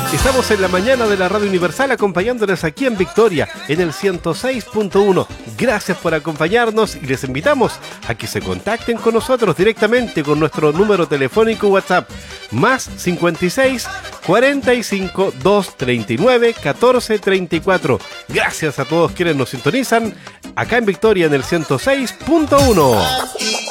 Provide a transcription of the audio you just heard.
Estamos en la mañana de la Radio Universal acompañándoles aquí en Victoria en el 106.1. Gracias por acompañarnos y les invitamos a que se contacten con nosotros directamente con nuestro número telefónico WhatsApp más 56 45 239 14 34. Gracias a todos quienes nos sintonizan acá en Victoria en el 106.1.